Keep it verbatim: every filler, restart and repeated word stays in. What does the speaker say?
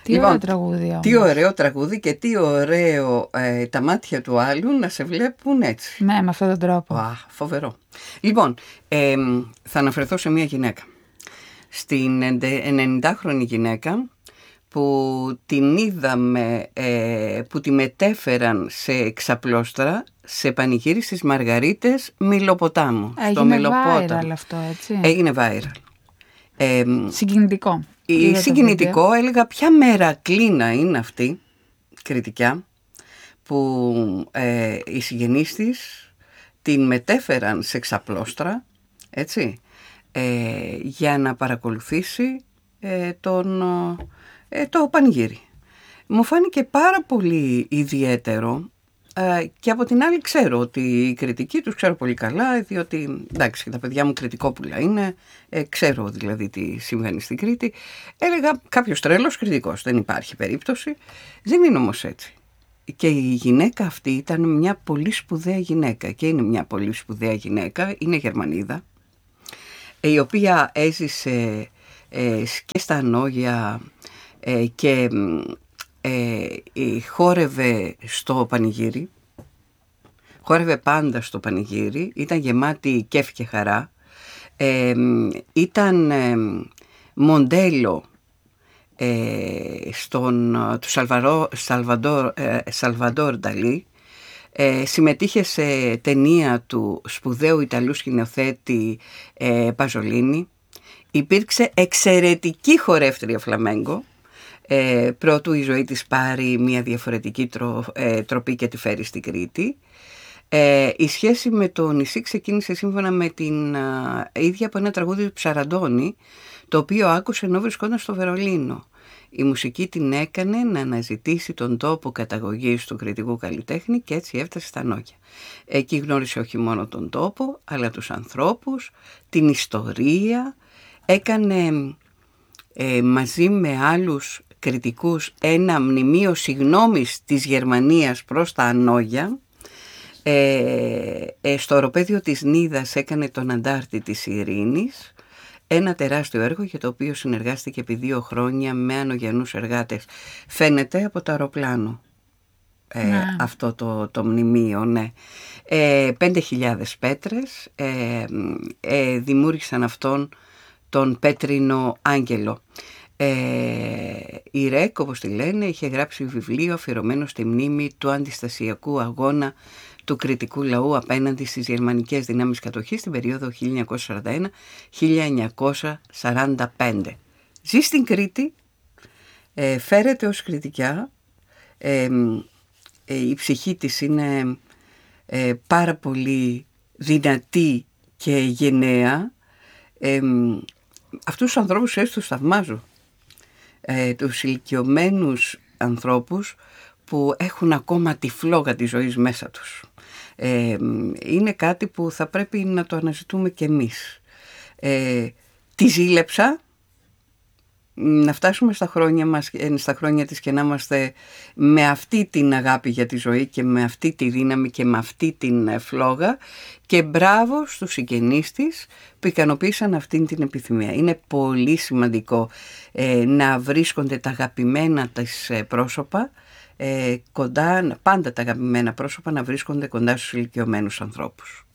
Τι λοιπόν, ωραίο τραγούδι όμως. Τι ωραίο τραγούδι και τι ωραίο ε, τα μάτια του άλλου να σε βλέπουν έτσι. Ναι, με αυτόν τον τρόπο. Α, φοβερό. Λοιπόν, ε, θα αναφερθώ σε μια γυναίκα. Στην ενενηντάχρονη γυναίκα που την είδαμε, ε, που τη μετέφεραν σε ξαπλώστρα σε πανηγύρι στις Μαργαρίτες Μιλοποτάμου. Έγινε viral αυτό, έτσι. Έγινε viral. Ε, συγκινητικό. Η, συγκινητικό, έλεγα ποια μερακλίνα είναι αυτή, κριτικιά, που ε, οι συγγενείς της την μετέφεραν σε ξαπλώστρα, έτσι, ε, για να παρακολουθήσει ε, τον, ε, το πανηγύρι. Μου φάνηκε πάρα πολύ ιδιαίτερο. Και από την άλλη ξέρω ότι η κριτική τους ξέρω πολύ καλά, διότι εντάξει και τα παιδιά μου κριτικόπουλα είναι, ε, ξέρω δηλαδή τι συμβαίνει στην Κρήτη. Έλεγα κάποιος τρέλος κριτικός, δεν υπάρχει περίπτωση, δεν είναι όμως έτσι. Και η γυναίκα αυτή ήταν μια πολύ σπουδαία γυναίκα και είναι μια πολύ σπουδαία γυναίκα, είναι Γερμανίδα, η οποία έζησε ε, και στα Ανόγια ε, και... Ε, χόρευε στο πανηγύρι, χόρευε πάντα στο πανηγύρι, ήταν γεμάτη κέφι και χαρά, ε, ήταν ε, μοντέλο ε, στον του Σαλβαρό, Σαλβαντόρ, ε, Σαλβαντόρ Νταλί, ε, συμμετείχε σε ταινία του σπουδαίου Ιταλού σκηνοθέτη ε, Παζολίνη, υπήρξε εξαιρετική χορεύτρια φλαμέγκο. Ε, πρώτου η ζωή της πάρει μια διαφορετική τρο, ε, τροπή και τη φέρει στην Κρήτη. Ε, η σχέση με το νησί ξεκίνησε σύμφωνα με την α, ίδια από ένα τραγούδι του Ψαραντώνη, το οποίο άκουσε ενώ βρισκόταν στο Βερολίνο. Η μουσική την έκανε να αναζητήσει τον τόπο καταγωγής του κριτικού καλλιτέχνη και έτσι έφτασε στα Ανόγια. Εκεί γνώρισε όχι μόνο τον τόπο, αλλά τους ανθρώπους, την ιστορία, έκανε ε, μαζί με άλλους κριτικούς ένα μνημείο συγγνώμης της Γερμανίας προς τα Ανόγια. Ε, ε, στο οροπέδιο της Νίδας έκανε τον αντάρτη της Ειρήνης, ένα τεράστιο έργο για το οποίο συνεργάστηκε επί δύο χρόνια με ανογιανούς εργάτες. Φαίνεται από το αεροπλάνο ε, ναι. αυτό το, το μνημείο, ναι. Ε, πέντε χιλιάδες πέτρες ε, ε, δημιούργησαν αυτόν τον πέτρινο άγγελο. Ε, η ΡΕΚ, όπως τη λένε, είχε γράψει βιβλίο αφιερωμένο στη μνήμη του αντιστασιακού αγώνα του κριτικού λαού απέναντι στις γερμανικές δυνάμεις κατοχής στην περίοδο χίλια εννιακόσια σαράντα ένα με χίλια εννιακόσια σαράντα πέντε. Ζει στην Κρήτη, ε, φέρεται ως κριτικιά, ε, ε, η ψυχή της είναι ε, πάρα πολύ δυνατή και γενναία. Ε, αυτούς τους ανθρώπους έτσι τους θαυμάζω. Ε, τους ηλικιωμένους ανθρώπους που έχουν ακόμα τη φλόγα της ζωής μέσα τους. Ε, είναι κάτι που θα πρέπει να το αναζητούμε κι εμείς. Ε, τη ζήλεψα να φτάσουμε στα χρόνια μας, στα χρόνια της και να είμαστε με αυτή την αγάπη για τη ζωή και με αυτή τη δύναμη και με αυτή την φλόγα, και μπράβο στους συγγενείς της που ικανοποίησαν αυτήν την επιθυμία. Είναι πολύ σημαντικό ε, να βρίσκονται τα αγαπημένα της πρόσωπα ε, κοντά, πάντα τα αγαπημένα πρόσωπα να βρίσκονται κοντά στους ηλικιωμένους ανθρώπους.